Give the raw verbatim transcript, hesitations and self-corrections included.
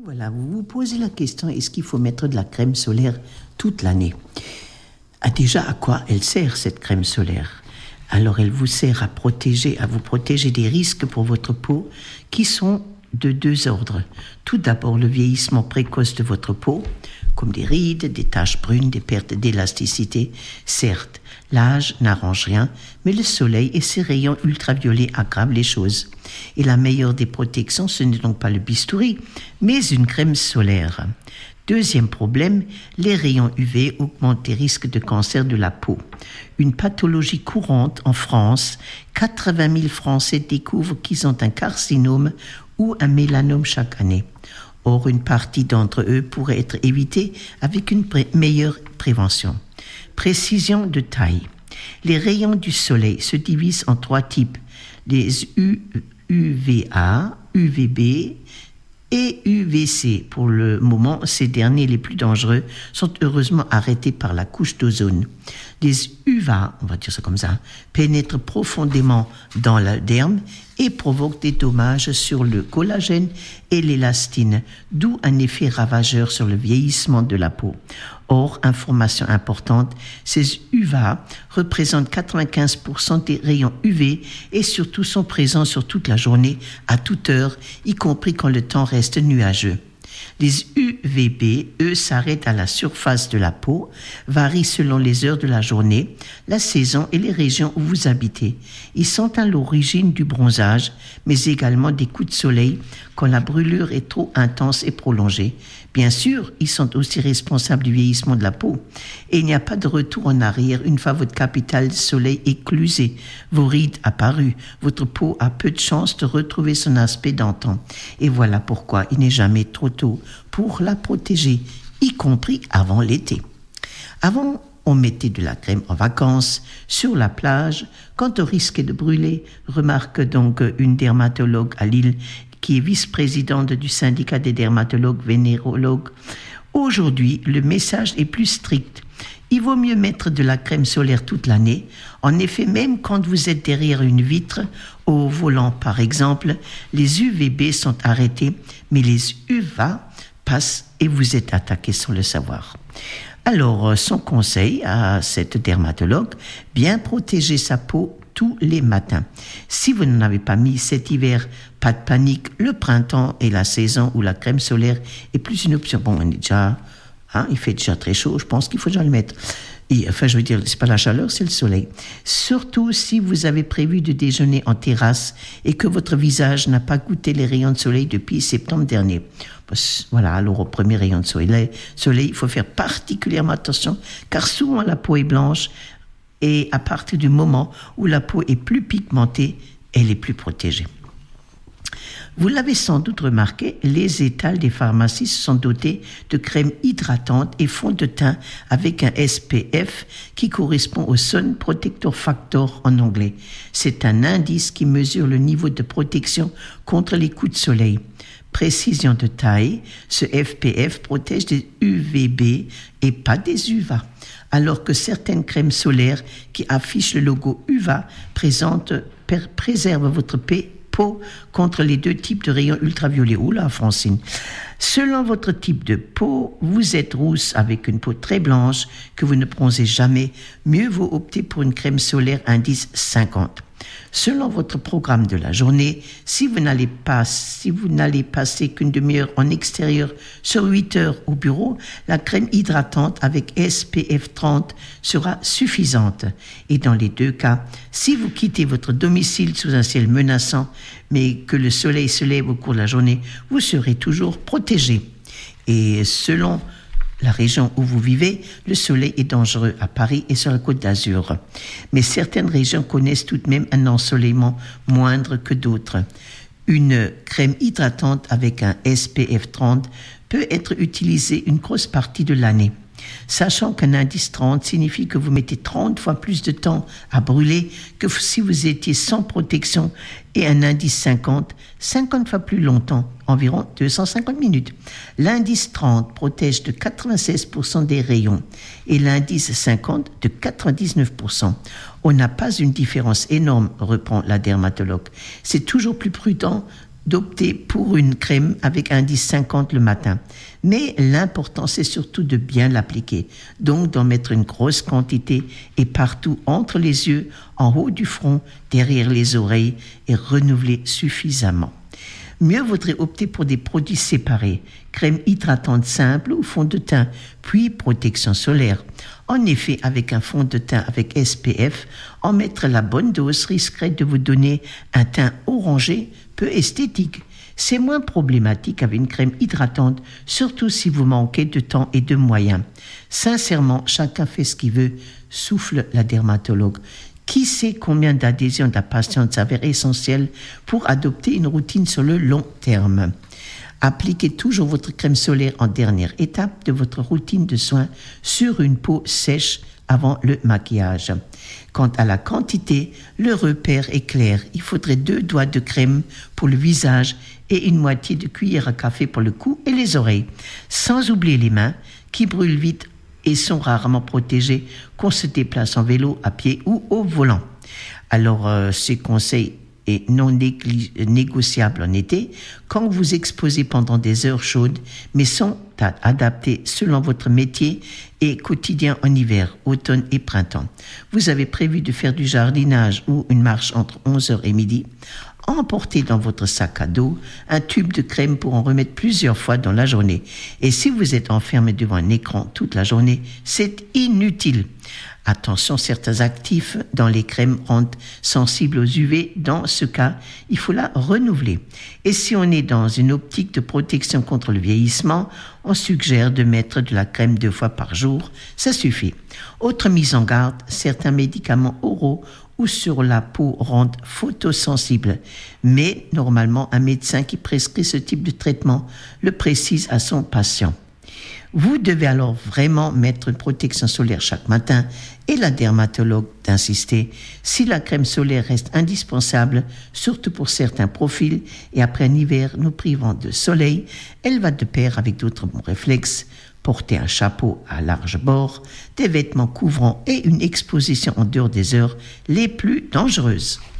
Voilà, vous vous posez la question, est-ce qu'il faut mettre de la crème solaire toute l'année ? Ah, déjà, à quoi elle sert cette crème solaire ? Alors, elle vous sert à protéger, à vous protéger des risques pour votre peau qui sont de deux ordres. Tout d'abord, le vieillissement précoce de votre peau, comme des rides, des taches brunes, des pertes d'élasticité. Certes, l'âge n'arrange rien, mais le soleil et ses rayons ultraviolets aggravent les choses. Et la meilleure des protections, ce n'est donc pas le bistouri, mais une crème solaire. Deuxième problème, les rayons U V augmentent les risques de cancer de la peau. Une pathologie courante en France, quatre-vingt mille Français découvrent qu'ils ont un carcinome ou un mélanome chaque année. Or, une partie d'entre eux pourrait être évitée avec une pré- meilleure prévention. Précision de taille. Les rayons du soleil se divisent en trois types. Les U, UVA, U V B et U V C. Pour le moment, ces derniers, les plus dangereux, sont heureusement arrêtés par la couche d'ozone. Les U V A, on va dire ça comme ça, pénètrent profondément dans le derme et provoquent des dommages sur le collagène et l'élastine, d'où un effet ravageur sur le vieillissement de la peau. Or, information importante, ces U V A représentent quatre-vingt-quinze pour cent des rayons U V et surtout sont présents sur toute la journée, à toute heure, y compris quand le temps reste nuageux. Les U V B, eux, s'arrêtent à la surface de la peau, varient selon les heures de la journée, la saison et les régions où vous habitez. Ils sont à l'origine du bronzage, mais également des coups de soleil quand la brûlure est trop intense et prolongée. Bien sûr, ils sont aussi responsables du vieillissement de la peau. Et il n'y a pas de retour en arrière une fois votre capital soleil éclusé, vos rides apparues, votre peau a peu de chances de retrouver son aspect d'antan. Et voilà pourquoi il n'est jamais trop tôt pour la protéger, y compris avant l'été. Avant, on mettait de la crème en vacances, sur la plage, quand on risquait de brûler, remarque donc une dermatologue à Lille qui est vice-présidente du syndicat des dermatologues vénérologues. Aujourd'hui, le message est plus strict. Il vaut mieux mettre de la crème solaire toute l'année. En effet, même quand vous êtes derrière une vitre, au volant par exemple, les U V B sont arrêtés, mais les U V A passent et vous êtes attaqué sans le savoir. Alors, son conseil à cette dermatologue, bien protéger sa peau tous les matins. Si vous n'en avez pas mis cet hiver, pas de panique, le printemps est la saison où la crème solaire est plus une option. Bon, on est déjà, hein, il fait déjà très chaud, je pense qu'il faut déjà le mettre. Et, enfin, je veux dire, c'est pas la chaleur, c'est le soleil. Surtout si vous avez prévu de déjeuner en terrasse et que votre visage n'a pas goûté les rayons de soleil depuis septembre dernier. Voilà, alors au premier rayon de soleil, soleil, il faut faire particulièrement attention, car souvent la peau est blanche, et à partir du moment où la peau est plus pigmentée, elle est plus protégée. Vous l'avez sans doute remarqué, les étals des pharmacies sont dotés de crèmes hydratantes et fond de teint avec un S P F qui correspond au Sun Protector Factor en anglais. C'est un indice qui mesure le niveau de protection contre les coups de soleil. Précision de taille, ce F P F protège des U V B et pas des U V A. Alors que certaines crèmes solaires qui affichent le logo U V A présentent, per, préservent votre peau contre les deux types de rayons ultraviolets. Oula, Francine. Selon votre type de peau, vous êtes rousse avec une peau très blanche que vous ne bronzez jamais. Mieux vaut opter pour une crème solaire indice cinquante. Selon votre programme de la journée, si vous n'allez pas, si vous n'allez passer qu'une demi-heure en extérieur sur huit heures au bureau, la crème hydratante avec S P F trente sera suffisante. Et dans les deux cas, si vous quittez votre domicile sous un ciel menaçant, mais que le soleil se lève au cours de la journée, vous serez toujours protégé. Et selon la région où vous vivez, le soleil est dangereux à Paris et sur la Côte d'Azur. Mais certaines régions connaissent tout de même un ensoleillement moindre que d'autres. Une crème hydratante avec un S P F trente peut être utilisée une grosse partie de l'année. Sachant qu'un indice trente signifie que vous mettez trente fois plus de temps à brûler que si vous étiez sans protection, et un indice cinquante, cinquante fois plus longtemps, environ deux cent cinquante minutes. L'indice trente protège de quatre-vingt-seize pour cent des rayons et l'indice cinquante de quatre-vingt-dix-neuf pour cent. On n'a pas une différence énorme, reprend la dermatologue. C'est toujours plus prudent d'opter pour une crème avec indice cinquante le matin. Mais l'important, c'est surtout de bien l'appliquer. Donc, d'en mettre une grosse quantité et partout entre les yeux, en haut du front, derrière les oreilles et renouveler suffisamment. Mieux vaudrait opter pour des produits séparés, crème hydratante simple ou fond de teint, puis protection solaire. En effet, avec un fond de teint avec S P F, en mettre la bonne dose risquerait de vous donner un teint orangé, peu esthétique. C'est moins problématique avec une crème hydratante, surtout si vous manquez de temps et de moyens. Sincèrement, chacun fait ce qu'il veut, souffle la dermatologue. Qui sait combien d'adhésions de la patiente s'avèrent essentielles pour adopter une routine sur le long terme. Appliquez toujours votre crème solaire en dernière étape de votre routine de soins sur une peau sèche avant le maquillage. Quant à la quantité, le repère est clair. Il faudrait deux doigts de crème pour le visage et une moitié de cuillère à café pour le cou et les oreilles. Sans oublier les mains qui brûlent vite et sont rarement protégées qu'on se déplace en vélo, à pied ou au volant. Alors, euh, ces conseils est non négli- négociable en été, quand vous exposez pendant des heures chaudes, mais sont à- adaptés selon votre métier et quotidien en hiver, automne et printemps. Vous avez prévu de faire du jardinage ou une marche entre onze heures et midi. Emportez dans votre sac à dos un tube de crème pour en remettre plusieurs fois dans la journée. Et si vous êtes enfermé devant un écran toute la journée, c'est inutile. Attention, certains actifs dans les crèmes rendent sensibles aux U V. Dans ce cas, il faut la renouveler. Et si on est dans une optique de protection contre le vieillissement, on suggère de mettre de la crème deux fois par jour. Ça suffit. Autre mise en garde, certains médicaments oraux ou sur la peau rendent photosensibles. Mais normalement, un médecin qui prescrit ce type de traitement le précise à son patient. Vous devez alors vraiment mettre une protection solaire chaque matin et la dermatologue d'insister. Si la crème solaire reste indispensable, surtout pour certains profils, et après un hiver nous privant de soleil, elle va de pair avec d'autres bons réflexes. Porter un chapeau à large bord, des vêtements couvrants et une exposition en dehors des heures les plus dangereuses.